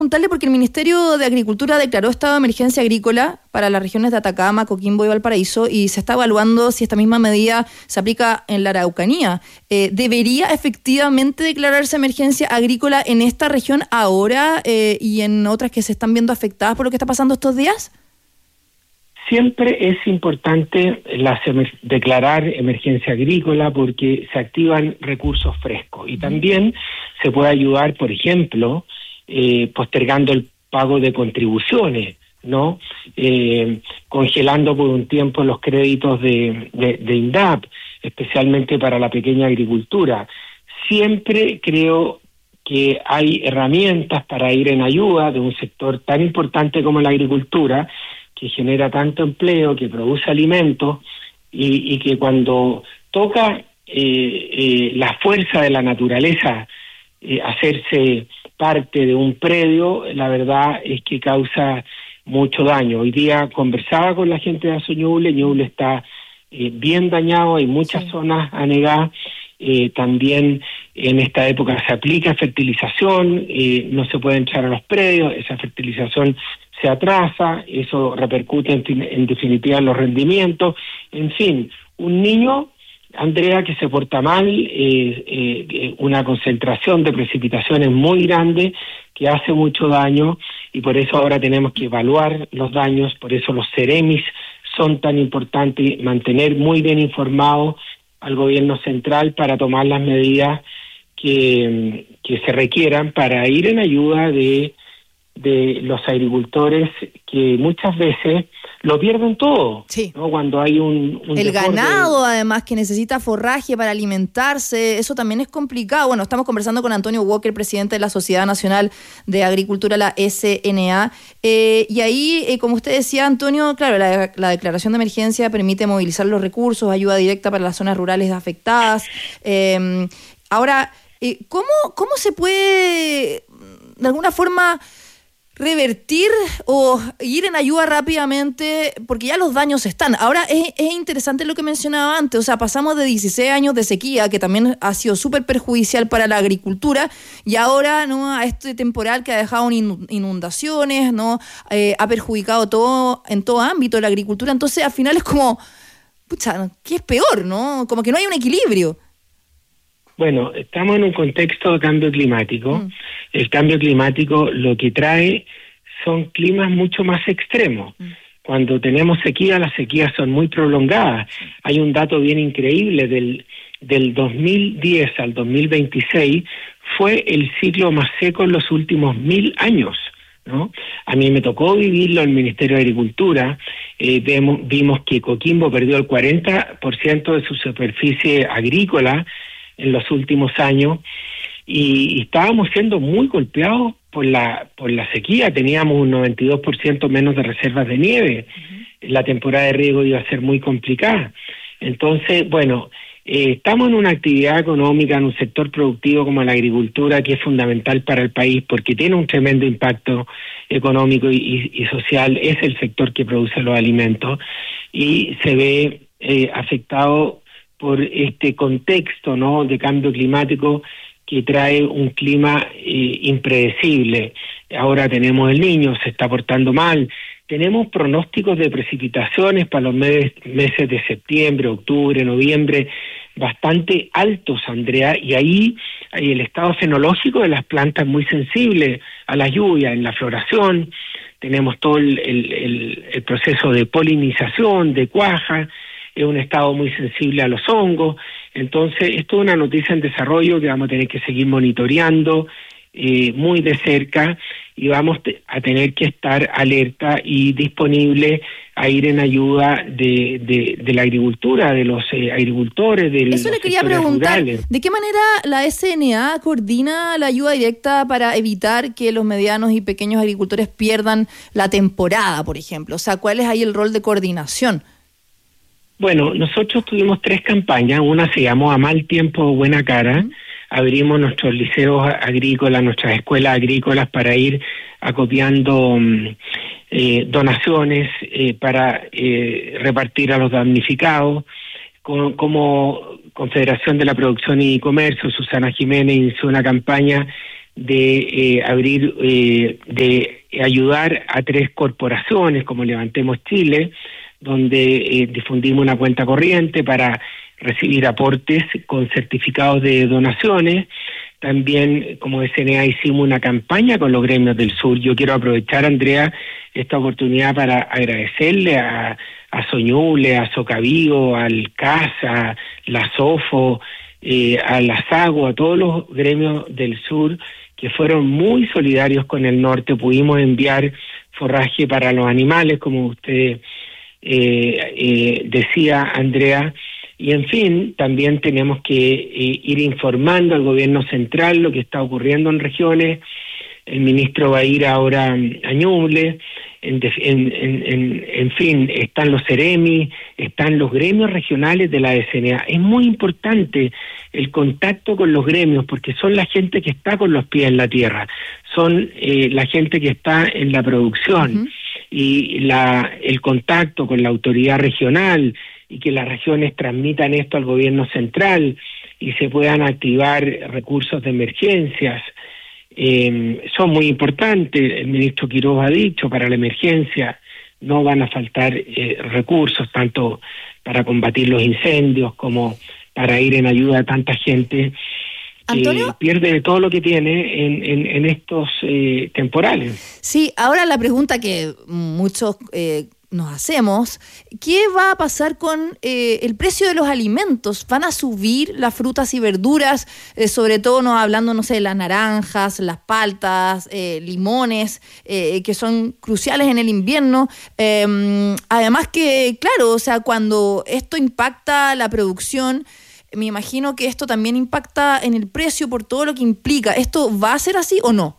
Preguntarle porque el Ministerio de Agricultura declaró estado de emergencia agrícola para las regiones de Atacama, Coquimbo y Valparaíso y se está evaluando si esta misma medida se aplica en la Araucanía. ¿Debería efectivamente declararse emergencia agrícola en esta región ahora y en otras que se están viendo afectadas por lo que está pasando estos días? Siempre es importante declarar emergencia agrícola porque se activan recursos frescos y también se puede ayudar, por ejemplo, postergando el pago de contribuciones, ¿no? Congelando por un tiempo los créditos de INDAP, especialmente para la pequeña agricultura. Siempre creo que hay herramientas para ir en ayuda de un sector tan importante como la agricultura, que genera tanto empleo, que produce alimentos y que cuando toca la fuerza de la naturaleza hacerse parte de un predio, la verdad es que causa mucho daño. Hoy día conversaba con la gente de Azoñuble, Ñuble está bien dañado, hay muchas zonas anegadas, también en esta época se aplica fertilización, no se puede entrar a los predios, esa fertilización se atrasa, eso repercute en definitiva en los rendimientos, en fin, un niño, Andrea, que se porta mal, una concentración de precipitaciones muy grande que hace mucho daño y por eso ahora tenemos que evaluar los daños, por eso los Ceremis son tan importantes, mantener muy bien informado al gobierno central para tomar las medidas que se requieran para ir en ayuda de los agricultores que muchas veces lo pierden todo, sí, ¿no? Cuando hay el ganado, además, que necesita forraje para alimentarse, eso también es complicado. Bueno, estamos conversando con Antonio Walker, presidente de la Sociedad Nacional de Agricultura, la SNA, y ahí, como usted decía, Antonio, claro, la declaración de emergencia permite movilizar los recursos, ayuda directa para las zonas rurales afectadas. Ahora, ¿cómo se puede, de alguna forma, revertir o ir en ayuda rápidamente? Porque ya los daños están. Ahora es interesante lo que mencionaba antes, o sea, pasamos de 16 años de sequía, que también ha sido súper perjudicial para la agricultura, y ahora, ¿no?, a este temporal que ha dejado inundaciones, ¿no?, ha perjudicado en todo ámbito de la agricultura. Entonces, al final es como, pucha, ¿qué es peor, no? Como que no hay un equilibrio. Bueno, estamos en un contexto de cambio climático. El cambio climático lo que trae son climas mucho más extremos. Cuando tenemos sequía, las sequías son muy prolongadas. Hay un dato bien increíble, del 2010 al 2026 fue el ciclo más seco en los últimos 1000 años, ¿no? A mí me tocó vivirlo en el Ministerio de Agricultura. Vimos que Coquimbo perdió el 40% de su superficie agrícola en los últimos años y estábamos siendo muy golpeados por la sequía. Teníamos un 92% menos de reservas de nieve. La temporada de riego iba a ser muy complicada. Entonces, bueno, estamos en una actividad económica, en un sector productivo como la agricultura, que es fundamental para el país porque tiene un tremendo impacto económico y social. Es el sector que produce los alimentos y se ve afectado por este contexto, ¿no?, de cambio climático que trae un clima impredecible. Ahora tenemos el Niño, se está portando mal. Tenemos pronósticos de precipitaciones para los meses de septiembre, octubre, noviembre, bastante altos, Andrea, y ahí el estado fenológico de las plantas muy sensible a la lluvia, en la floración. Tenemos todo el proceso de polinización, de cuaja, es un estado muy sensible a los hongos. Entonces, esto es una noticia en desarrollo que vamos a tener que seguir monitoreando muy de cerca y vamos a tener que estar alerta y disponible a ir en ayuda de la agricultura, de los agricultores, de los Eso le quería preguntar, rurales. ¿De qué manera la SNA coordina la ayuda directa para evitar que los medianos y pequeños agricultores pierdan la temporada, por ejemplo? O sea, ¿cuál es ahí el rol de coordinación? Bueno, nosotros tuvimos 3 campañas. Una se llamó A Mal Tiempo, Buena Cara. Abrimos nuestros liceos agrícolas, nuestras escuelas agrícolas para ir acopiando donaciones para repartir a los damnificados. Como Confederación de la Producción y Comercio, Susana Jiménez inició una campaña de de ayudar a 3 corporaciones como Levantemos Chile, donde difundimos una cuenta corriente para recibir aportes con certificados de donaciones. También como SNA hicimos una campaña con los gremios del sur. Yo quiero aprovechar, Andrea, esta oportunidad para agradecerle a Soñule, a Socavío, al CASA, la SOFO, a la SAGO, a todos los gremios del sur que fueron muy solidarios con el norte. Pudimos enviar forraje para los animales, como usted decía, Andrea, y en fin, también tenemos que ir informando al gobierno central lo que está ocurriendo en regiones. El ministro va a ir ahora a Ñuble, en fin, están los CEREMI, están los gremios regionales de la SNA. Es muy importante el contacto con los gremios, porque son la gente que está con los pies en la tierra, son la gente que está en la producción, y el contacto con la autoridad regional, y que las regiones transmitan esto al gobierno central y se puedan activar recursos de emergencias. Son muy importantes. El ministro Quiroz ha dicho, para la emergencia no van a faltar recursos, tanto para combatir los incendios como para ir en ayuda a tanta gente que pierde de todo lo que tiene en estos temporales. Sí, ahora la pregunta que muchos nos hacemos, ¿qué va a pasar con el precio de los alimentos? ¿Van a subir las frutas y verduras? Sobre todo hablando, no sé, de las naranjas, las paltas, limones, que son cruciales en el invierno. Además que, claro, o sea, cuando esto impacta la producción, me imagino que esto también impacta en el precio por todo lo que implica. ¿Esto va a ser así o no?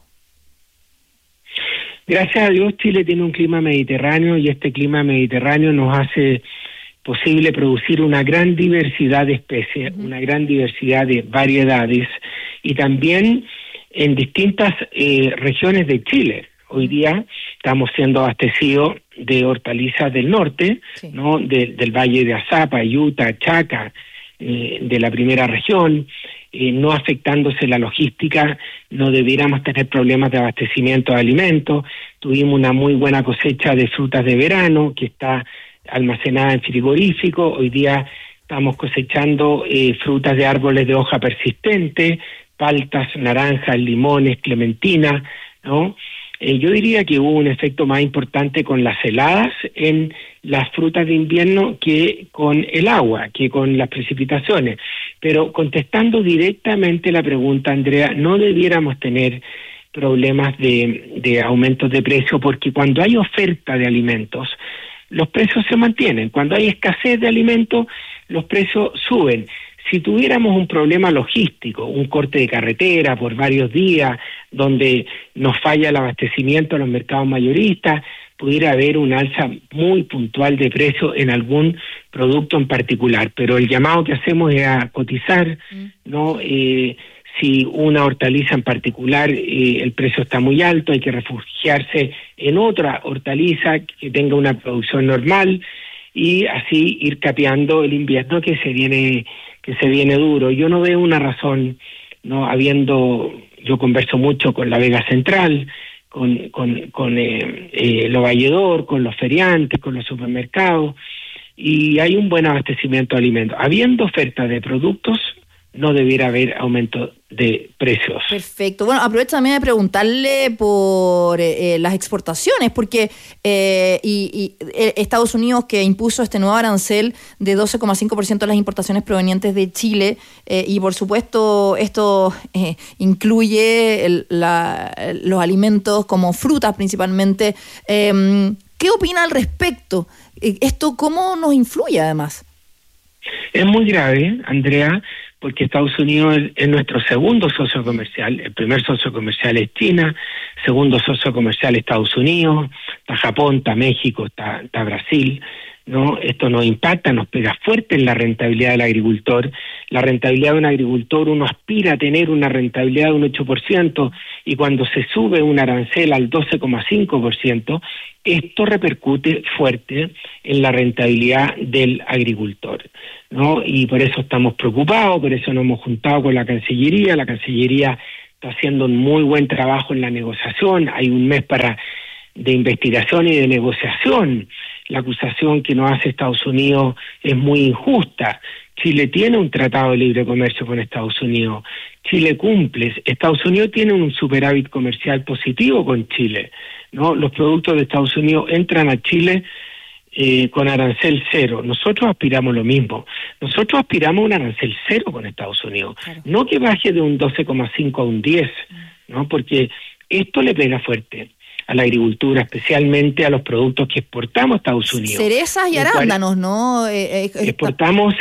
Gracias a Dios, Chile tiene un clima mediterráneo, y este clima mediterráneo nos hace posible producir una gran diversidad de especies, una gran diversidad de variedades, y también en distintas regiones de Chile. Hoy día estamos siendo abastecidos de hortalizas del norte, ¿no? Del Valle de Azapa, Yuta, Chaca, de la primera región. No afectándose la logística, no debiéramos tener problemas de abastecimiento de alimentos. Tuvimos una muy buena cosecha de frutas de verano que está almacenada en frigorífico. Hoy día estamos cosechando frutas de árboles de hoja persistente, paltas, naranjas, limones, clementinas, ¿no? Yo diría que hubo un efecto más importante con las heladas en las frutas de invierno que con el agua, que con las precipitaciones. Pero contestando directamente la pregunta, Andrea, no debiéramos tener problemas de aumentos de precio, porque cuando hay oferta de alimentos, los precios se mantienen. Cuando hay escasez de alimentos, los precios suben. Si tuviéramos un problema logístico, un corte de carretera por varios días, donde nos falla el abastecimiento a los mercados mayoristas, pudiera haber un alza muy puntual de precio en algún producto en particular. Pero el llamado que hacemos es a cotizar, ¿no? Si una hortaliza en particular el precio está muy alto, hay que refugiarse en otra hortaliza que tenga una producción normal, y así ir capeando el invierno que se viene duro. Yo no veo una razón, no yo converso mucho con la Vega Central, con Lo Valledor, con los feriantes, con los supermercados, y hay un buen abastecimiento de alimentos. Habiendo oferta de productos, no debiera haber aumento de precios. Perfecto. Bueno, aprovecho también de preguntarle por las exportaciones, porque Estados Unidos, que impuso este nuevo arancel de 12,5% a las importaciones provenientes de Chile, y por supuesto esto incluye los alimentos como frutas principalmente. ¿Qué opina al respecto? ¿Esto cómo nos influye además? Es muy grave, Andrea, porque Estados Unidos es nuestro segundo socio comercial. El primer socio comercial es China, segundo socio comercial Estados Unidos, está Japón, está México, está Brasil, ¿no? Esto nos impacta, nos pega fuerte en la rentabilidad del agricultor. La rentabilidad de un agricultor, uno aspira a tener una rentabilidad de un 8%, y cuando se sube un arancel al 12,5%, esto repercute fuerte en la rentabilidad del agricultor, ¿no? Y por eso estamos preocupados, por eso nos hemos juntado con la Cancillería. La Cancillería está haciendo un muy buen trabajo en la negociación. Hay un mes de investigación y de negociación. La acusación que nos hace Estados Unidos es muy injusta. Chile tiene un tratado de libre comercio con Estados Unidos. Chile cumple. Estados Unidos tiene un superávit comercial positivo con Chile, ¿no? Los productos de Estados Unidos entran a Chile con arancel cero. Nosotros aspiramos lo mismo. Nosotros aspiramos a un arancel cero con Estados Unidos. Claro. No que baje de un 12,5 a un 10, ¿no? Porque esto le pega fuerte a la agricultura, especialmente a los productos que exportamos a Estados Unidos. Cerezas y arándanos, ¿no? Exportamos,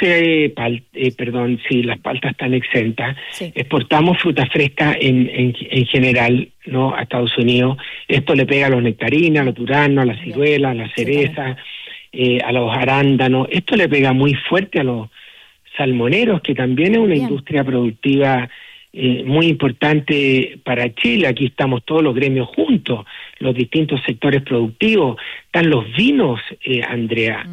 las paltas están exentas. Sí. Exportamos fruta fresca en general, ¿no? A Estados Unidos. Esto le pega a los nectarinas, a los duranos, a las ciruelas, a las cerezas, a los arándanos. Esto le pega muy fuerte a los salmoneros, que también es una industria productiva muy importante para Chile. Aquí estamos todos los gremios juntos, los distintos sectores productivos. Están los vinos, Andrea,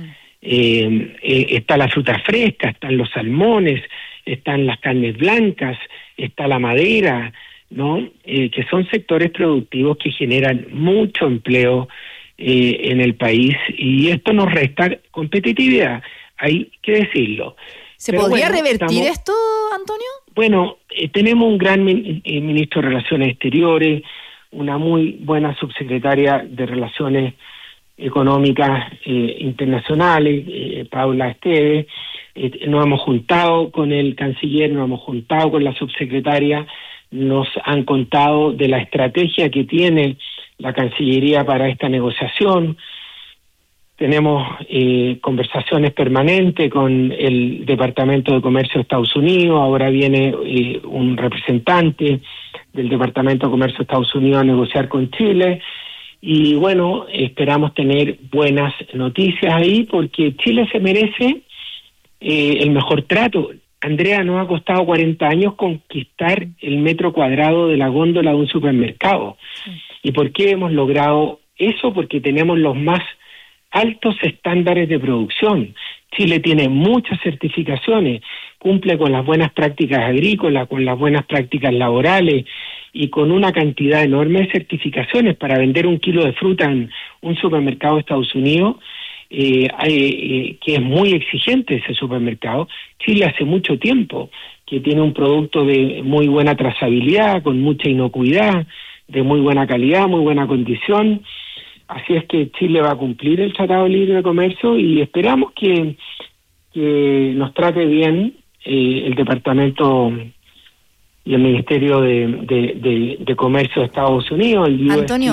está la fruta fresca, están los salmones, están las carnes blancas, está la madera, ¿no? Que son sectores productivos que generan mucho empleo en el país, y esto nos resta competitividad, hay que decirlo. ¿Se podría revertir esto, Antonio? Bueno, tenemos un gran ministro de Relaciones Exteriores, una muy buena subsecretaria de Relaciones Económicas Internacionales, Paula Esteves. Nos hemos juntado con el canciller, nos hemos juntado con la subsecretaria, nos han contado de la estrategia que tiene la Cancillería para esta negociación. Tenemos conversaciones permanentes con el Departamento de Comercio de Estados Unidos. Ahora viene un representante del Departamento de Comercio de Estados Unidos a negociar con Chile. Y bueno, esperamos tener buenas noticias ahí, porque Chile se merece el mejor trato. Andrea, nos ha costado 40 años conquistar el metro cuadrado de la góndola de un supermercado. Sí. ¿Y por qué hemos logrado eso? Porque tenemos los más altos estándares de producción. Chile tiene muchas certificaciones, cumple con las buenas prácticas agrícolas, con las buenas prácticas laborales y con una cantidad enorme de certificaciones para vender un kilo de fruta en un supermercado de Estados Unidos, que es muy exigente ese supermercado. Chile hace mucho tiempo que tiene un producto de muy buena trazabilidad, con mucha inocuidad, de muy buena calidad, muy buena condición. Así es que Chile va a cumplir el Tratado de Libre Comercio y esperamos que nos trate bien el Departamento y el Ministerio de Comercio de Estados Unidos, el Antonio,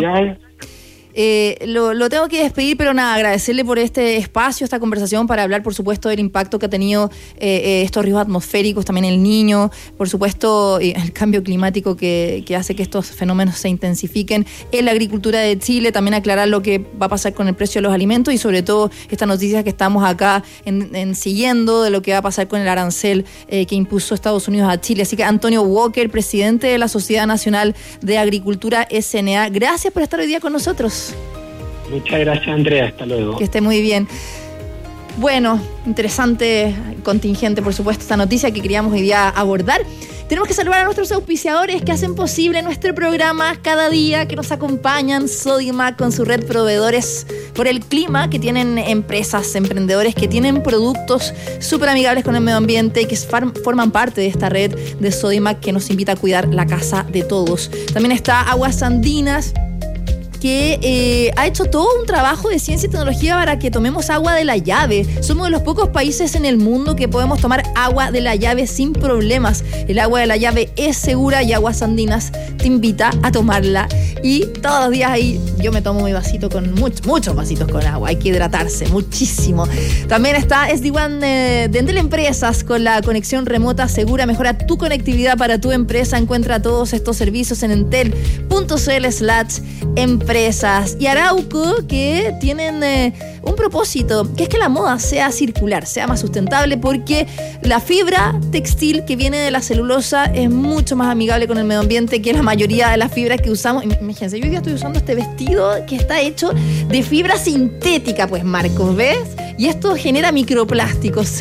lo tengo que despedir, pero nada, agradecerle por este espacio, esta conversación, para hablar, por supuesto, del impacto que ha tenido estos ríos atmosféricos, también el Niño, por supuesto, el cambio climático que hace que estos fenómenos se intensifiquen en la agricultura de Chile, también aclarar lo que va a pasar con el precio de los alimentos y sobre todo estas noticias que estamos acá siguiendo de lo que va a pasar con el arancel que impuso Estados Unidos a Chile. Así que Antonio Walker, presidente de la Sociedad Nacional de Agricultura SNA, gracias por estar hoy día con nosotros. Muchas gracias, Andrea, hasta luego. Que esté muy bien. Bueno, interesante, contingente, por supuesto, esta noticia que queríamos hoy día abordar. Tenemos que saludar a nuestros auspiciadores que hacen posible nuestro programa cada día, que nos acompañan. Sodimac con su red proveedores por el clima, que tienen empresas, emprendedores que tienen productos súper amigables con el medio ambiente y que forman parte de esta red de Sodimac que nos invita a cuidar la casa de todos. También está Aguas Andinas, que ha hecho todo un trabajo de ciencia y tecnología para que tomemos agua de la llave. Somos de los pocos países en el mundo que podemos tomar agua de la llave sin problemas. El agua de la llave es segura y Aguas Andinas te invita a tomarla. Y todos los días ahí yo me tomo mi vasito con muchos vasitos con agua. Hay que hidratarse muchísimo. También está SD-WAN de Entel Empresas, con la conexión remota segura. Mejora tu conectividad para tu empresa. Encuentra todos estos servicios en entel.cl/empresas. Y Arauco, que tienen un propósito, que es que la moda sea circular, sea más sustentable, porque la fibra textil que viene de la celulosa es mucho más amigable con el medio ambiente que la mayoría de las fibras que usamos. Imagínense, yo hoy día estoy usando este vestido que está hecho de fibra sintética, pues, Marcos, ¿ves? Y esto genera microplásticos.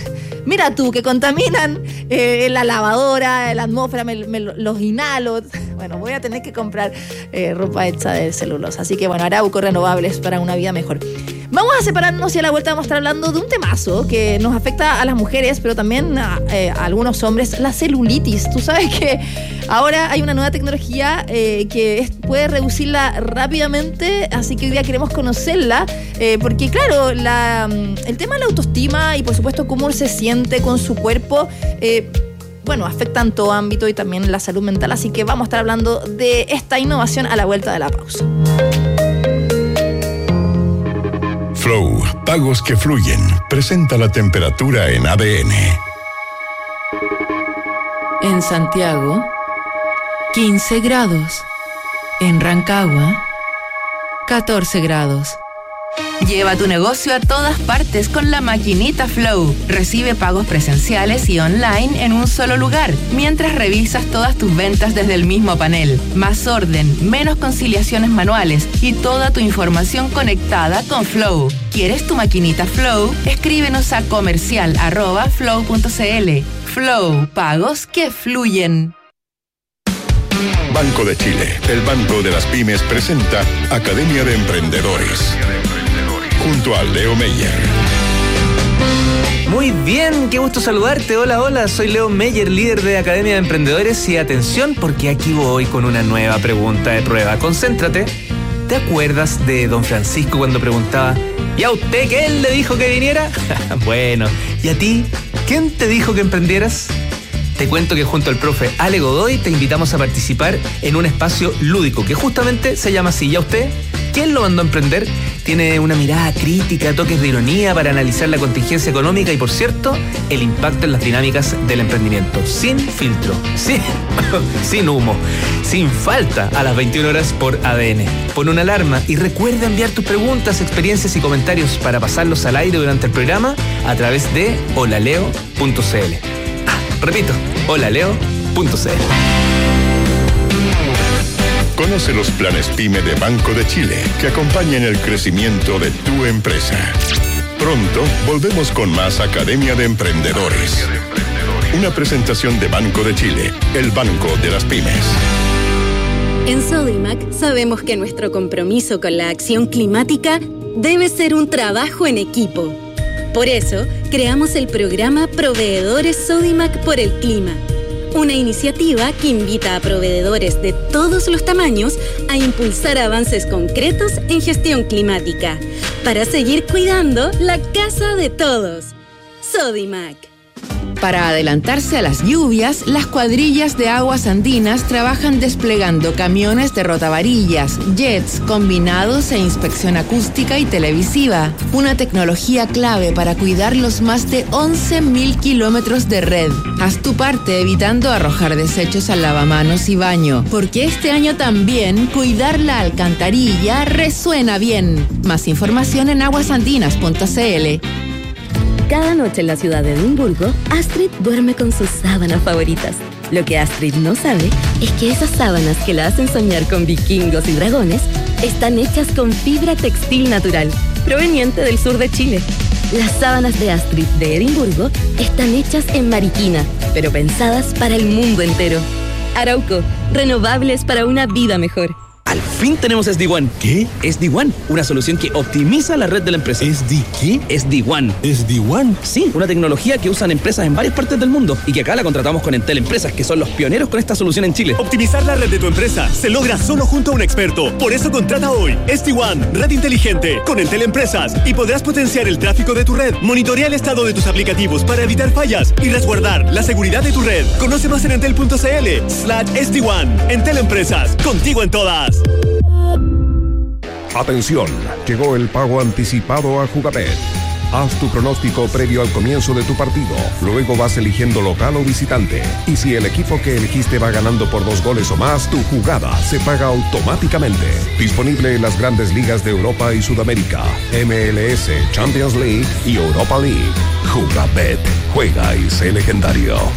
Mira tú, que contaminan la lavadora, la atmósfera, los inhalo. Bueno, voy a tener que comprar ropa hecha de celulosa. Así que bueno, Arauco, renovables para una vida mejor. Vamos a separarnos y a la vuelta vamos a estar hablando de un temazo que nos afecta a las mujeres, pero también a algunos hombres, la celulitis. Tú sabes que ahora hay una nueva tecnología que puede reducirla rápidamente, así que hoy día queremos conocerla, porque claro, el tema de la autoestima y por supuesto cómo se siente con su cuerpo, bueno, afecta en todo ámbito y también la salud mental, así que vamos a estar hablando de esta innovación a la vuelta de la pausa. Flow, pagos que fluyen, presenta la temperatura en ADN. En Santiago, 15 grados. En Rancagua, 14 grados. Lleva tu negocio a todas partes con la maquinita Flow. Recibe pagos presenciales y online en un solo lugar, mientras revisas todas tus ventas desde el mismo panel. Más orden, menos conciliaciones manuales y toda tu información conectada con Flow. ¿Quieres tu maquinita Flow? Escríbenos a comercial@flow.cl. Flow, pagos que fluyen. Banco de Chile, el banco de las pymes, presenta Academia de Emprendedores. Junto a Leo Meyer. Muy bien, qué gusto saludarte. Hola, soy Leo Meyer, líder de Academia de Emprendedores. Y atención, porque aquí voy con una nueva pregunta de prueba. Concéntrate. ¿Te acuerdas de don Francisco cuando preguntaba: ¿y a usted quién le dijo que viniera? Bueno, ¿y a ti? ¿Quién te dijo que emprendieras? Te cuento que junto al profe Ale Godoy te invitamos a participar en un espacio lúdico que justamente se llama así. ¿Y a usted? ¿Quién lo mandó a emprender? Tiene una mirada crítica, toques de ironía para analizar la contingencia económica y, por cierto, el impacto en las dinámicas del emprendimiento. Sin filtro, sin humo, sin falta, a las 21 horas por ADN. Pon una alarma y recuerda enviar tus preguntas, experiencias y comentarios para pasarlos al aire durante el programa a través de holaleo.cl. Repito, holaleo.cl. Conoce los planes PYME de Banco de Chile que acompañan el crecimiento de tu empresa. Pronto volvemos con más Academia de Emprendedores. Una presentación de Banco de Chile, el banco de las pymes. En Sodimac sabemos que nuestro compromiso con la acción climática debe ser un trabajo en equipo. Por eso, creamos el programa Proveedores Sodimac por el Clima, una iniciativa que invita a proveedores de todos los tamaños a impulsar avances concretos en gestión climática, para seguir cuidando la casa de todos. Sodimac. Para adelantarse a las lluvias, las cuadrillas de aguas andinas trabajan desplegando camiones de rotavarillas, jets, combinados e inspección acústica y televisiva. Una tecnología clave para cuidar los más de 11.000 kilómetros de red. Haz tu parte evitando arrojar desechos al lavamanos y baño, porque este año también cuidar la alcantarilla resuena bien. Más información en aguasandinas.cl. Cada noche en la ciudad de Edimburgo, Astrid duerme con sus sábanas favoritas. Lo que Astrid no sabe es que esas sábanas que la hacen soñar con vikingos y dragones están hechas con fibra textil natural, proveniente del sur de Chile. Las sábanas de Astrid de Edimburgo están hechas en Mariquina, pero pensadas para el mundo entero. Arauco, renovables para una vida mejor. Al fin tenemos SD-WAN. ¿Qué? SD-WAN, una solución que optimiza la red de la empresa. ¿SD qué? SD-WAN. ¿SD-WAN? Sí, una tecnología que usan empresas en varias partes del mundo y que acá la contratamos con Entel Empresas, que son los pioneros con esta solución en Chile. Optimizar la red de tu empresa se logra solo junto a un experto. Por eso contrata hoy SD-WAN, red inteligente, con Entel Empresas, y podrás potenciar el tráfico de tu red, monitorear el estado de tus aplicativos para evitar fallas y resguardar la seguridad de tu red. Conoce más en entel.cl/SD-WAN. Entel Empresas, contigo en todas. Atención, llegó el pago anticipado a Jugabet. Haz tu pronóstico previo al comienzo de tu partido. Luego vas eligiendo local o visitante. Y si el equipo que elegiste va ganando por 2 goles o más, tu jugada se paga automáticamente. Disponible en las grandes ligas de Europa y Sudamérica, MLS, Champions League y Europa League. Jugabet, juega y sé legendario.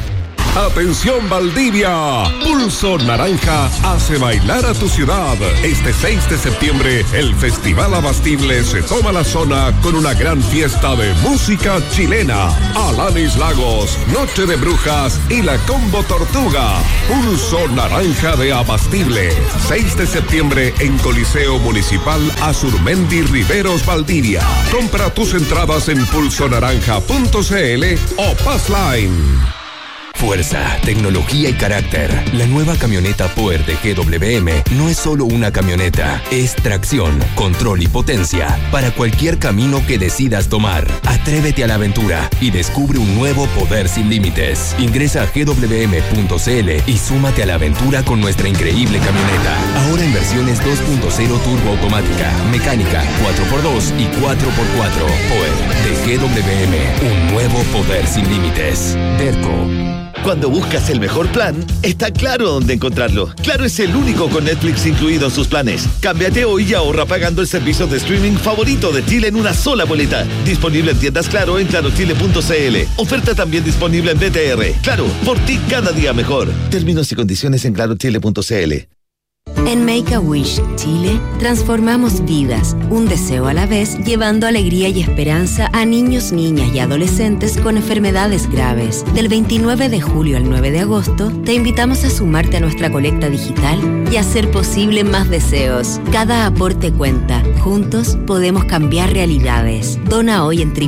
Atención Valdivia, Pulso Naranja hace bailar a tu ciudad. Este 6 de septiembre, el Festival Abastible se toma la zona con una gran fiesta de música chilena. Alanis Lagos, Noche de Brujas y la Combo Tortuga. Pulso Naranja de Abastible. 6 de septiembre en Coliseo Municipal Azurmendi Riveros, Valdivia. Compra tus entradas en pulsonaranja.cl o Passline. Fuerza, tecnología y carácter. La nueva camioneta Power de GWM no es solo una camioneta, es tracción, control y potencia para cualquier camino que decidas tomar. Atrévete a la aventura y descubre un nuevo poder sin límites. Ingresa a gwm.cl y súmate a la aventura con nuestra increíble camioneta. Ahora en versiones 2.0 turbo automática, mecánica, 4x2 y 4x4. Power de GWM, un nuevo poder sin límites. Derco. Cuando buscas el mejor plan, está Claro dónde encontrarlo. Claro es el único con Netflix incluido en sus planes. Cámbiate hoy y ahorra pagando el servicio de streaming favorito de Chile en una sola boleta. Disponible en tiendas Claro en clarochile.cl. Oferta también disponible en BTR. Claro, por ti cada día mejor. Términos y condiciones en clarochile.cl. En Make-A-Wish Chile, transformamos vidas, un deseo a la vez, llevando alegría y esperanza a niños, niñas y adolescentes con enfermedades graves. Del 29 de julio al 9 de agosto, te invitamos a sumarte a nuestra colecta digital y hacer posible más deseos. Cada aporte cuenta. Juntos podemos cambiar realidades. Dona hoy en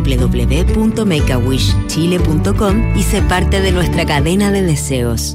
www.makeawishchile.com y sé parte de nuestra cadena de deseos.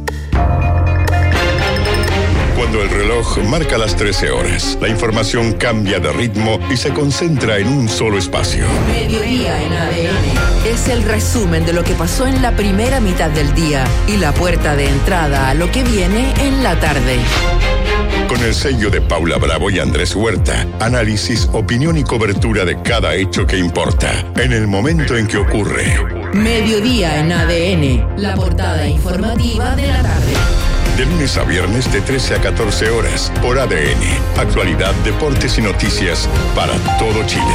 Cuando el reloj marca las 13 horas, la información cambia de ritmo y se concentra en un solo espacio. Mediodía en ADN. Es el resumen de lo que pasó en la primera mitad del día y la puerta de entrada a lo que viene en la tarde. Con el sello de Paula Bravo y Andrés Huerta, análisis, opinión y cobertura de cada hecho que importa, en el momento en que ocurre. Mediodía en ADN, la portada informativa de la tarde. De lunes a viernes de 13 a 14 horas por ADN. Actualidad, deportes y noticias para todo Chile.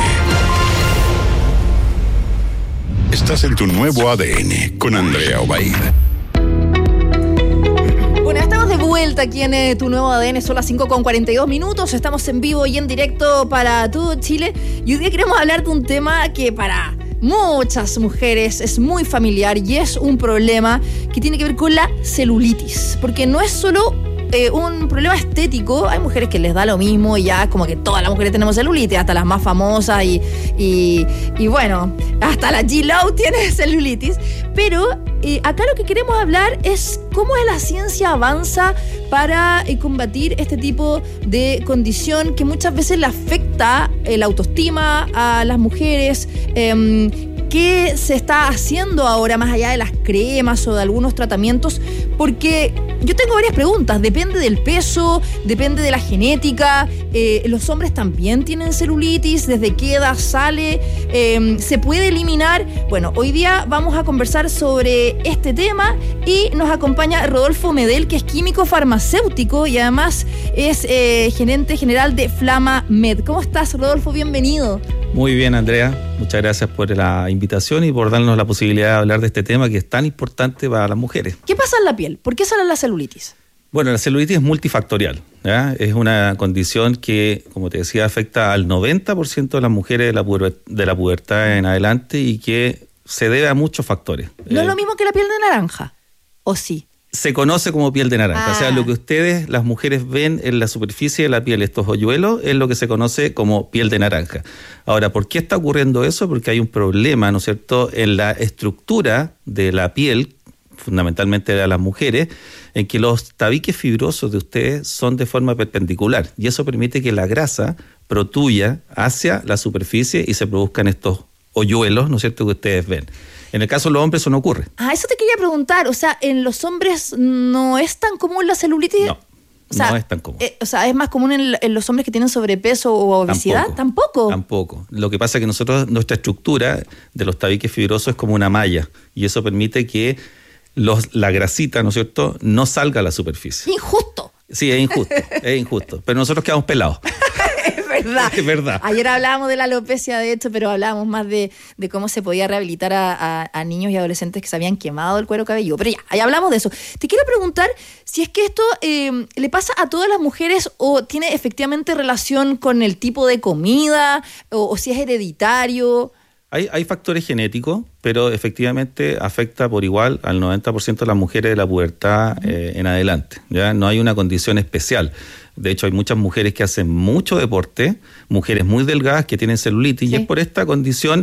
Estás en tu nuevo ADN con Andrea Obaid. Bueno, estamos de vuelta aquí en tu nuevo ADN. Son las 5:42. Estamos en vivo y en directo para todo Chile. Y hoy día queremos hablar de un tema que para muchas mujeres es muy familiar y es un problema que tiene que ver con la celulitis, porque no es solo un problema estético. Hay mujeres que les da lo mismo y ya como que todas las mujeres tenemos celulitis, hasta las más famosas y bueno, hasta la G-Lo tiene celulitis, pero acá lo que queremos hablar es cómo la ciencia avanza para combatir este tipo de condición que muchas veces le afecta la autoestima a las mujeres. ¿Qué se está haciendo ahora más allá de las cremas o de algunos tratamientos? Porque yo tengo varias preguntas. Depende del peso, depende de la genética. ¿Los hombres también tienen celulitis? ¿Desde qué edad sale? ¿Se puede eliminar? Bueno, hoy día vamos a conversar sobre este tema y nos acompaña Rodolfo Medel, que es químico farmacéutico y además es gerente general de Flama Med. ¿Cómo estás, Rodolfo? Bienvenido. Muy bien, Andrea. Muchas gracias por la invitación y por darnos la posibilidad de hablar de este tema que es tan importante para las mujeres. ¿Qué pasa en la piel? ¿Por qué sale la celulitis? Bueno, la celulitis es multifactorial, ¿ya? Es una condición que, como te decía, afecta al 90% de las mujeres de la pubertad en adelante y que se debe a muchos factores. ¿No es lo mismo que la piel de naranja? ¿O sí? Se conoce como piel de naranja. O sea, lo que ustedes, las mujeres, ven en la superficie de la piel, estos hoyuelos, es lo que se conoce como piel de naranja. Ahora, ¿por qué está ocurriendo eso? Porque hay un problema, ¿no es cierto?, en la estructura de la piel, fundamentalmente de las mujeres, en que los tabiques fibrosos de ustedes son de forma perpendicular. Y eso permite que la grasa protuya hacia la superficie y se produzcan estos hoyuelos, ¿no es cierto?, que ustedes ven. En el caso de los hombres eso no ocurre. Eso te quería preguntar. O sea, ¿en los hombres no es tan común la celulitis? No, no es tan común. ¿Es más común en los hombres que tienen sobrepeso o obesidad? ¿Tampoco? Lo que pasa es que nuestra estructura de los tabiques fibrosos es como una malla y eso permite que la grasita, ¿no es cierto?, no salga a la superficie. Injusto. Sí, es injusto, es injusto. Pero nosotros quedamos pelados. Es verdad. Es verdad. Ayer hablábamos de la alopecia, de hecho, pero hablábamos más de cómo se podía rehabilitar a niños y adolescentes que se habían quemado el cuero cabelludo. Pero ya, ahí hablamos de eso. Te quiero preguntar si es que esto le pasa a todas las mujeres o tiene efectivamente relación con el tipo de comida o si es hereditario. Hay factores genéticos, pero efectivamente afecta por igual al 90% de las mujeres de la pubertad en adelante. ¿Ya? No hay una condición especial. De hecho, hay muchas mujeres que hacen mucho deporte, mujeres muy delgadas que tienen celulitis, y es por esta condición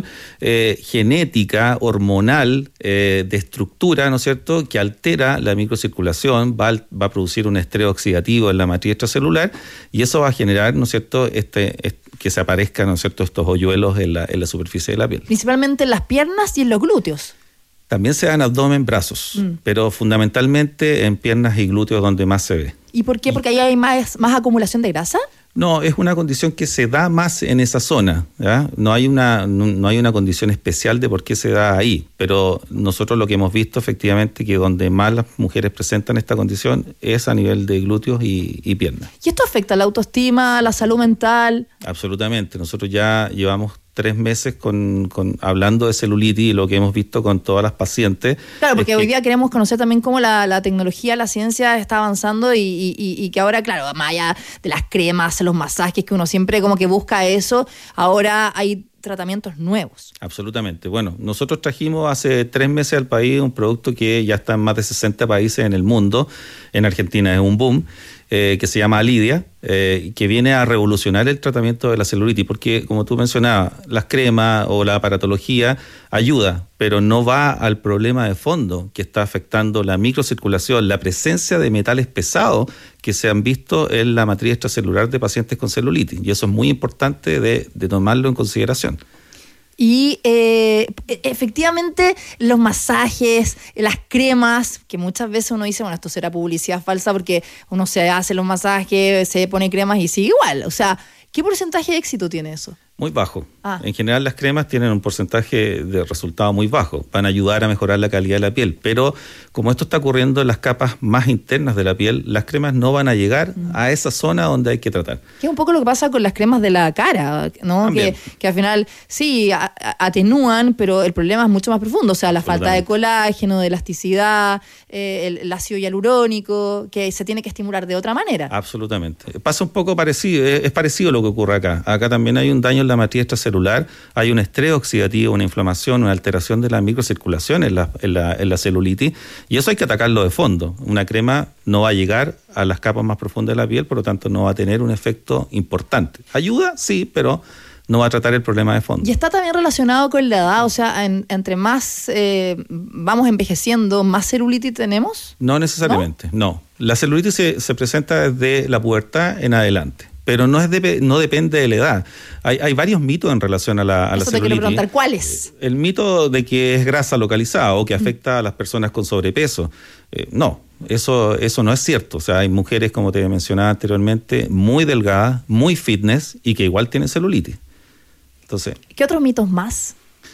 genética, hormonal, de estructura, ¿no es cierto?, que altera la microcirculación, va a producir un estrés oxidativo en la matriz extracelular, y eso va a generar, ¿no es cierto?, que se aparezcan, ¿no es cierto?, estos hoyuelos en la superficie de la piel. Principalmente en las piernas y en los glúteos. También se da en abdomen, brazos, pero fundamentalmente en piernas y glúteos donde más se ve. ¿Y por qué? ¿Porque ahí hay más acumulación de grasa? No, es una condición que se da más en esa zona, ¿ya? No hay una condición especial de por qué se da ahí, pero nosotros lo que hemos visto efectivamente que donde más las mujeres presentan esta condición es a nivel de glúteos y piernas. ¿Y esto afecta la autoestima, la salud mental? Absolutamente. Nosotros ya llevamos 3 meses hablando de celulitis y lo que hemos visto con todas las pacientes. Claro, porque hoy día queremos conocer también cómo la tecnología, la ciencia está avanzando y que ahora, claro, más allá de las cremas, los masajes, que uno siempre como que busca eso, ahora hay tratamientos nuevos. Absolutamente. Bueno, nosotros trajimos hace 3 meses al país un producto que ya está en más de 60 países en el mundo. En Argentina es un boom, que se llama Alidia, que viene a revolucionar el tratamiento de la celulitis, porque como tú mencionabas, las cremas o la aparatología ayuda, pero no va al problema de fondo que está afectando la microcirculación, la presencia de metales pesados que se han visto en la matriz extracelular de pacientes con celulitis, y eso es muy importante de tomarlo en consideración. Y efectivamente los masajes, las cremas, que muchas veces uno dice, bueno, esto será publicidad falsa porque uno se hace los masajes, se pone cremas y sigue igual. O sea, ¿qué porcentaje de éxito tiene eso? Muy bajo. En general las cremas tienen un porcentaje de resultado muy bajo, van a ayudar a mejorar la calidad de la piel, pero como esto está ocurriendo en las capas más internas de la piel, las cremas no van a llegar a esa zona donde hay que tratar. Que es un poco lo que pasa con las cremas de la cara, ¿no? Que al final sí atenúan, pero el problema es mucho más profundo, o sea, la falta de colágeno, de elasticidad, el ácido hialurónico, que se tiene que estimular de otra manera. Absolutamente. Pasa un poco parecido, es parecido lo que ocurre acá. Acá también hay un daño en la matriz extracelular, hay un estrés oxidativo, una inflamación, una alteración de la microcirculación en la celulitis, y eso hay que atacarlo de fondo. Una crema no va a llegar a las capas más profundas de la piel, por lo tanto no va a tener un efecto importante. Ayuda, sí, pero no va a tratar el problema de fondo. Y está también relacionado con la edad, o sea, entre más vamos envejeciendo, ¿más celulitis tenemos? No necesariamente, no. La celulitis se presenta desde la pubertad en adelante, pero no depende de la edad. Hay varios mitos en relación a la celulitis. Eso te quiero preguntar, ¿cuáles? El mito de que es grasa localizada o que afecta a las personas con sobrepeso. No, eso no es cierto. O sea, hay mujeres, como te mencionaba anteriormente, muy delgadas, muy fitness y que igual tienen celulitis. Entonces, ¿qué otros mitos más?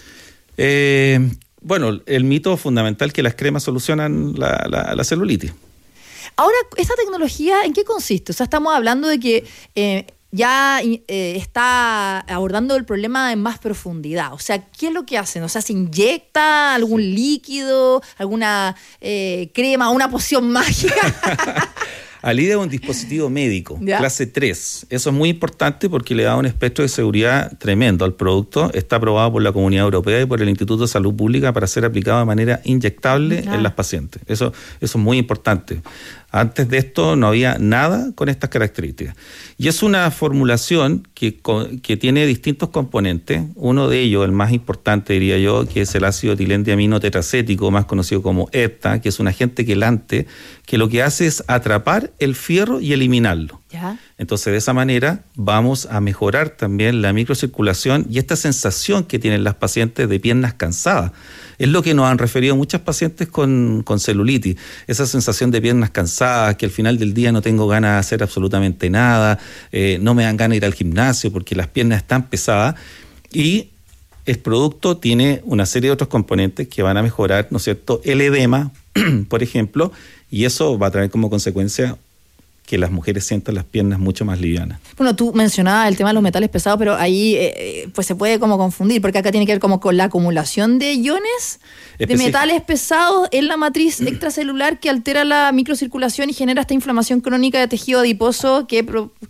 Bueno, el mito fundamental que las cremas solucionan la celulitis. Ahora, ¿esta tecnología en qué consiste? O sea, estamos hablando de que ya está abordando el problema en más profundidad. O sea, ¿qué es lo que hacen? O sea, ¿se inyecta algún líquido, alguna crema, una poción mágica? Alidia es un dispositivo médico, clase 3. Eso es muy importante porque le da un espectro de seguridad tremendo al producto. Está aprobado por la Comunidad Europea y por el Instituto de Salud Pública para ser aplicado de manera inyectable en las pacientes. Eso es muy importante. Antes de esto no había nada con estas características. Y es una formulación que tiene distintos componentes. Uno de ellos, el más importante diría yo, que es el ácido etilendiamino tetracético, más conocido como ETA, que es un agente quelante, que lo que hace es atrapar el fierro y eliminarlo. ¿Ya? Entonces, de esa manera vamos a mejorar también la microcirculación y esta sensación que tienen las pacientes de piernas cansadas. Es lo que nos han referido muchas pacientes con celulitis, esa sensación de piernas cansadas, que al final del día no tengo ganas de hacer absolutamente nada, no me dan ganas de ir al gimnasio porque las piernas están pesadas, y el producto tiene una serie de otros componentes que van a mejorar, ¿no es cierto?, el edema, por ejemplo, y eso va a traer como consecuencia que las mujeres sientan las piernas mucho más livianas. Bueno, tú mencionabas el tema de los metales pesados, pero ahí pues se puede como confundir, porque acá tiene que ver como con la acumulación de iones de metales pesados en la matriz extracelular que altera la microcirculación y genera esta inflamación crónica de tejido adiposo que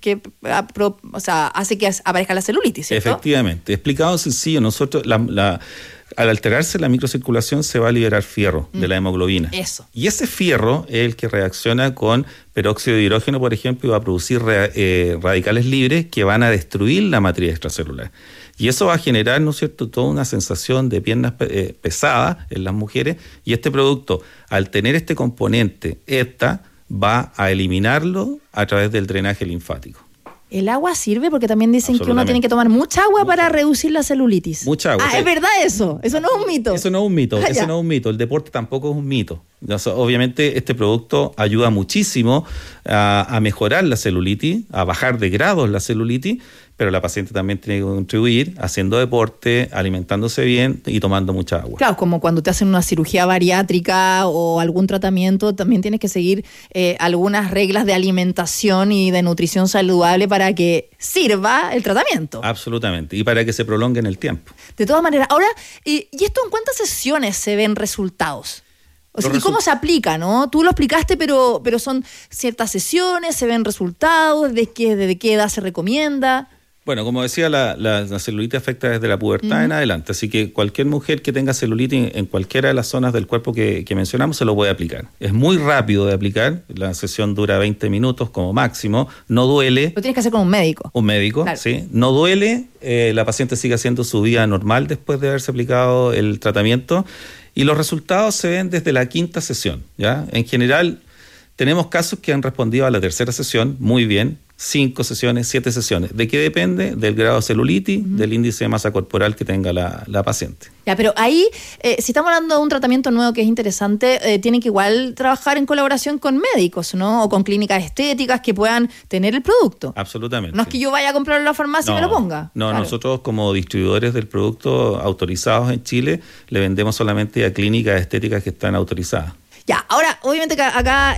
hace que aparezca la celulitis, ¿cierto? Efectivamente. Explicado sencillo, nosotros al alterarse la microcirculación se va a liberar fierro de la hemoglobina. Eso. Y ese fierro es el que reacciona con peróxido de hidrógeno, por ejemplo, y va a producir radicales libres que van a destruir la matriz extracelular. Y eso va a generar, ¿no es cierto?, toda una sensación de piernas pesadas en las mujeres. Y este producto, al tener este componente ETA, va a eliminarlo a través del drenaje linfático. ¿El agua sirve? Porque también dicen que uno tiene que tomar mucha agua para reducir la celulitis. Mucha agua. ¿Es verdad eso? ¿Eso no es un mito? Eso no es un mito, eso no es un mito. El deporte tampoco es un mito. Obviamente este producto ayuda muchísimo a mejorar la celulitis, a bajar de grados la celulitis, pero la paciente también tiene que contribuir haciendo deporte, alimentándose bien y tomando mucha agua. Claro, como cuando te hacen una cirugía bariátrica o algún tratamiento, también tienes que seguir algunas reglas de alimentación y de nutrición saludable para que sirva el tratamiento. Absolutamente, y para que se prolongue en el tiempo. De todas maneras, ahora, ¿y esto en cuántas sesiones se ven resultados? O sea, ¿y cómo se aplica, no? Tú lo explicaste, pero son ciertas sesiones, se ven resultados, ¿desde qué edad se recomienda? Bueno, como decía, la celulitis afecta desde la pubertad en adelante, así que cualquier mujer que tenga celulitis en cualquiera de las zonas del cuerpo que mencionamos se lo puede aplicar. Es muy rápido de aplicar, la sesión dura 20 minutos como máximo, no duele. Lo tienes que hacer con un médico. Un médico, claro. Sí. No duele, la paciente sigue haciendo su vida normal después de haberse aplicado el tratamiento y los resultados se ven desde la 5ª sesión, ¿ya? En general, tenemos casos que han respondido a la 3ª sesión muy bien, 5 sesiones, 7 sesiones. ¿De qué depende? Del grado de celulitis, del índice de masa corporal que tenga la paciente. Ya, pero ahí, si estamos hablando de un tratamiento nuevo que es interesante, tienen que igual trabajar en colaboración con médicos, ¿no? O con clínicas estéticas que puedan tener el producto. Absolutamente. No es que yo vaya a comprarlo en la farmacia y me lo ponga. No, claro. Nosotros como distribuidores del producto autorizados en Chile, le vendemos solamente a clínicas estéticas que están autorizadas. Ya, ahora, obviamente que acá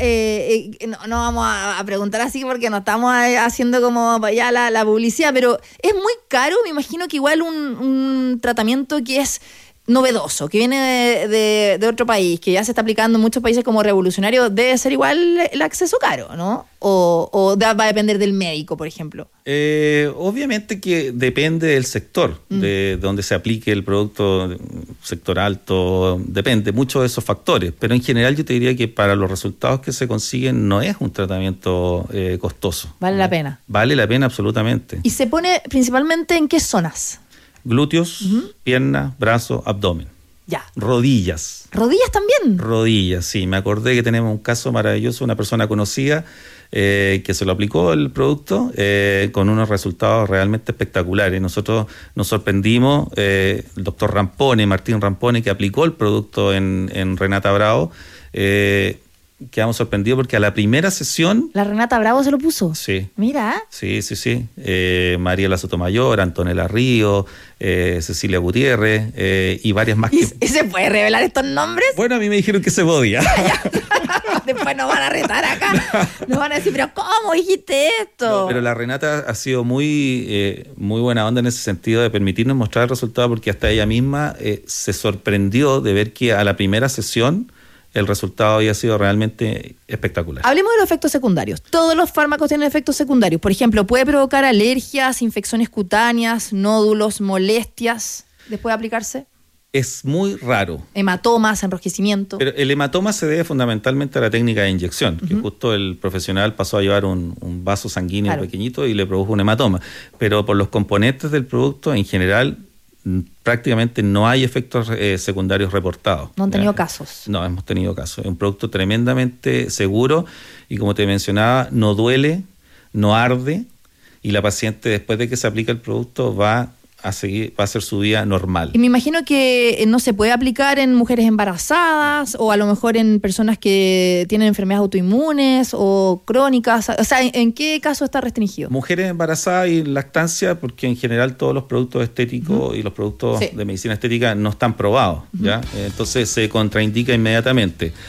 no vamos a preguntar así porque no estamos haciendo como ya la publicidad, pero es muy caro, me imagino que igual un tratamiento que es novedoso, que viene de otro país, que ya se está aplicando en muchos países como revolucionario, debe ser igual el acceso caro, ¿no? O va a depender del médico, por ejemplo. Obviamente que depende del sector, de donde se aplique el producto, sector alto, depende mucho de esos factores, pero en general yo te diría que para los resultados que se consiguen no es un tratamiento costoso. ¿Vale la pena? Vale la pena absolutamente. ¿Y se pone principalmente en qué zonas? Glúteos, piernas, brazos, abdomen. Ya. Rodillas. ¿Rodillas también? Rodillas, sí. Me acordé que tenemos un caso maravilloso, una persona conocida que se lo aplicó el producto con unos resultados realmente espectaculares. Nosotros nos sorprendimos, el doctor Rampone, Martín Rampone, que aplicó el producto en Renata Bravo, quedamos sorprendidos porque a la primera sesión... ¿La Renata Bravo se lo puso? Sí. Mira. Sí. Mariela Sotomayor, Antonella Río, Cecilia Gutiérrez y varias más. ¿Y se puede revelar estos nombres? Bueno, a mí me dijeron que se podía. Después nos van a retar acá. Nos van a decir, pero ¿cómo dijiste esto? No, pero la Renata ha sido muy buena onda en ese sentido de permitirnos mostrar el resultado porque hasta ella misma se sorprendió de ver que a la primera sesión el resultado había sido realmente espectacular. Hablemos de los efectos secundarios. Todos los fármacos tienen efectos secundarios. Por ejemplo, puede provocar alergias, infecciones cutáneas, nódulos, molestias después de aplicarse. Es muy raro. Hematomas, enrojecimiento. Pero el hematoma se debe fundamentalmente a la técnica de inyección, que justo el profesional pasó a llevar un vaso sanguíneo pequeñito y le produjo un hematoma. Pero por los componentes del producto, en general, prácticamente no hay efectos secundarios reportados. ¿No han tenido casos? No, hemos tenido casos. Es un producto tremendamente seguro y, como te mencionaba, no duele, no arde y la paciente, después de que se aplica el producto, va a hacer su vida normal. Y me imagino que no se puede aplicar en mujeres embarazadas o a lo mejor en personas que tienen enfermedades autoinmunes o crónicas. O sea, ¿en qué caso está restringido? Mujeres embarazadas y lactancia, porque en general todos los productos estéticos y los productos de medicina estética no están probados, ¿ya? Entonces se contraindica inmediatamente.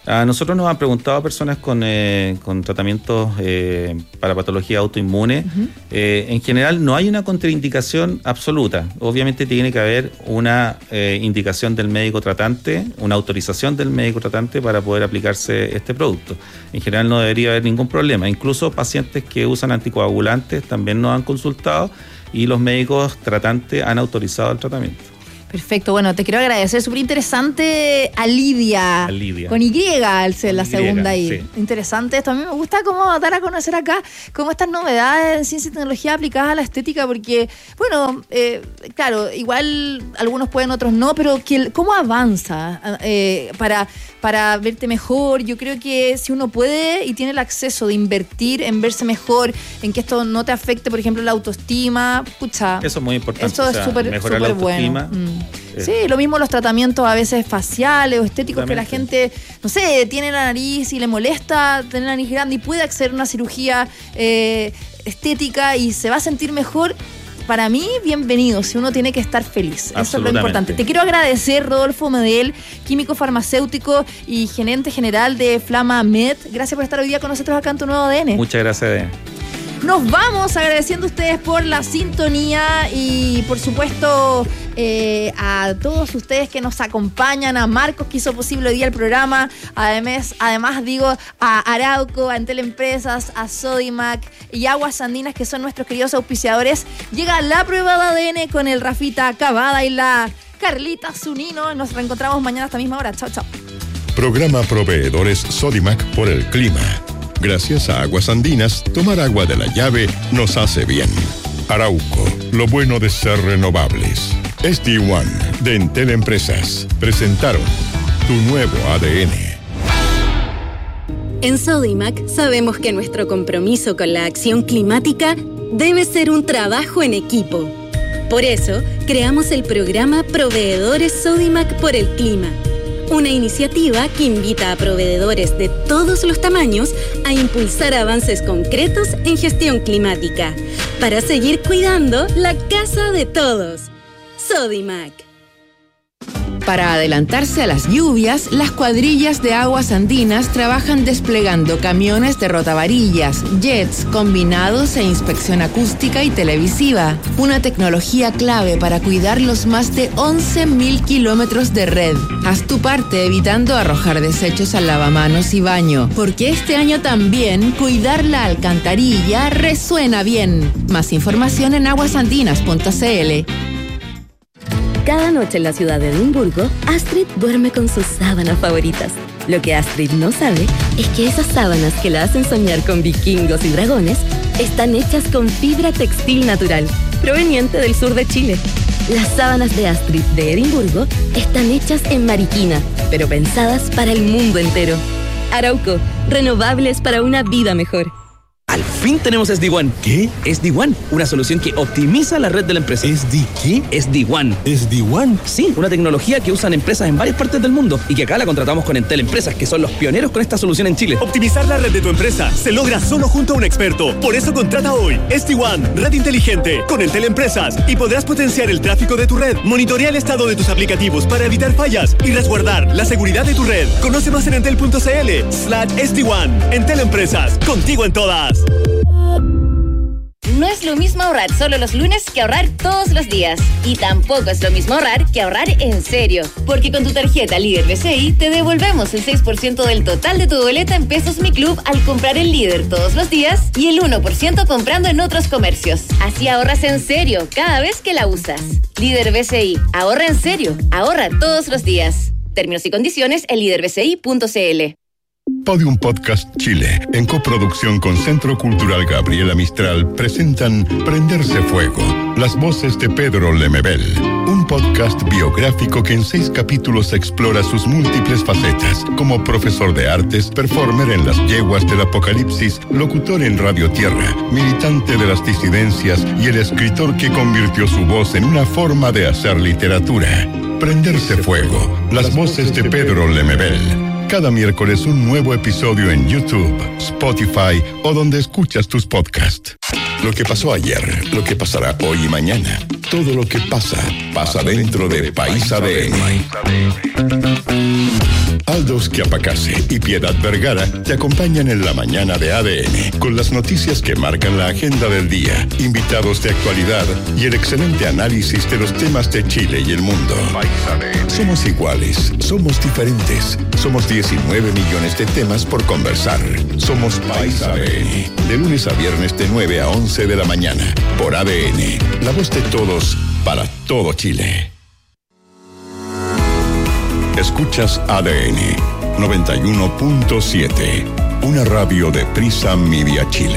A nosotros nos han preguntado personas con tratamientos para patología autoinmune. En general no hay una contraindicación absoluta. Obviamente tiene que haber una indicación del médico tratante, una autorización del médico tratante para poder aplicarse este producto. En general no debería haber ningún problema. Incluso pacientes que usan anticoagulantes también nos han consultado y los médicos tratantes han autorizado el tratamiento. Perfecto, bueno, te quiero agradecer, súper interesante a Lidia, con Y al ser la segunda I. Sí. Interesante esto, a mí me gusta como dar a conocer acá como estas novedades en ciencia y tecnología aplicadas a la estética, porque, bueno, claro, igual algunos pueden, otros no, pero ¿cómo avanza para verte mejor? Yo creo que si uno puede y tiene el acceso de invertir en verse mejor, en que esto no te afecte, por ejemplo, la autoestima, pucha. Eso es muy importante. Eso es súper bueno. Sí, lo mismo los tratamientos a veces faciales o estéticos, que la gente, no sé, tiene la nariz y le molesta tener la nariz grande y puede acceder a una cirugía estética y se va a sentir mejor. Para mí, bienvenido, si uno tiene que estar feliz. Eso es lo importante. Te quiero agradecer, Rodolfo Medel, químico farmacéutico y gerente general de Flama Med. Gracias por estar hoy día con nosotros acá en Tu Nuevo ADN. Muchas gracias, Nos vamos agradeciendo a ustedes por la sintonía y por supuesto a todos ustedes que nos acompañan, a Marcos que hizo posible hoy día el programa, además digo a Arauco, a Entel Empresas, a Sodimac y Aguas Andinas, que son nuestros queridos auspiciadores. Llega la prueba de ADN con el Rafita Cavada y la Carlita Zunino. Nos reencontramos mañana a esta misma hora. Chao, chao. Programa Proveedores Sodimac por el clima. Gracias a Aguas Andinas, tomar agua de la llave nos hace bien. Arauco, lo bueno de ser renovables. SD1 de Entel Empresas presentaron Tu Nuevo ADN. En Sodimac sabemos que nuestro compromiso con la acción climática debe ser un trabajo en equipo. Por eso, creamos el programa Proveedores Sodimac por el clima. Una iniciativa que invita a proveedores de todos los tamaños a impulsar avances concretos en gestión climática para seguir cuidando la casa de todos. Sodimac. Para adelantarse a las lluvias, las cuadrillas de Aguas Andinas trabajan desplegando camiones de rotavarillas, jets, combinados e inspección acústica y televisiva. Una tecnología clave para cuidar los más de 11.000 kilómetros de red. Haz tu parte evitando arrojar desechos al lavamanos y baño, porque este año también cuidar la alcantarilla resuena bien. Más información en aguasandinas.cl. Cada noche en la ciudad de Edimburgo, Astrid duerme con sus sábanas favoritas. Lo que Astrid no sabe es que esas sábanas que la hacen soñar con vikingos y dragones están hechas con fibra textil natural, proveniente del sur de Chile. Las sábanas de Astrid de Edimburgo están hechas en Mariquina, pero pensadas para el mundo entero. Arauco, renovables para una vida mejor. Al fin tenemos SD1. ¿Qué? SD1, una solución que optimiza la red de la empresa. ¿SD qué? SD1. ¿SD1? Sí, una tecnología que usan empresas en varias partes del mundo y que acá la contratamos con Entel Empresas, que son los pioneros con esta solución en Chile. Optimizar la red de tu empresa se logra solo junto a un experto. Por eso contrata hoy SD1, red inteligente, con Entel Empresas y podrás potenciar el tráfico de tu red, monitorear el estado de tus aplicativos para evitar fallas y resguardar la seguridad de tu red. Conoce más en entel.cl/SD1. Entel Empresas, contigo en todas. No es lo mismo ahorrar solo los lunes que ahorrar todos los días. Y tampoco es lo mismo ahorrar que ahorrar en serio. Porque con tu tarjeta Líder BCI te devolvemos el 6% del total de tu boleta en Pesos Mi Club al comprar en Líder todos los días y el 1% comprando en otros comercios. Así ahorras en serio cada vez que la usas. Líder BCI, ahorra en serio, ahorra todos los días. Términos y condiciones en liderbci.cl. Podium Podcast Chile, en coproducción con Centro Cultural Gabriela Mistral, presentan Prenderse Fuego, las voces de Pedro Lemebel, un podcast biográfico que en 6 capítulos explora sus múltiples facetas, como profesor de artes, performer en las yeguas del apocalipsis, locutor en Radio Tierra, militante de las disidencias y el escritor que convirtió su voz en una forma de hacer literatura. Prenderse Fuego, las voces de Pedro Lemebel. Cada miércoles un nuevo episodio en YouTube, Spotify o donde escuchas tus podcasts. Lo que pasó ayer, lo que pasará hoy y mañana. Todo lo que pasa, pasa dentro de País ADN. Aldos Quiapacase y Piedad Vergara te acompañan en la mañana de ADN con las noticias que marcan la agenda del día, invitados de actualidad y el excelente análisis de los temas de Chile y el mundo. Somos iguales, somos diferentes, somos 19 millones de temas por conversar. Somos País ADN, de lunes a viernes de 9 a 11 de la mañana, por ADN, la voz de todos para todo Chile. Escuchas ADN 91.7, una radio de Prisa Media Chile.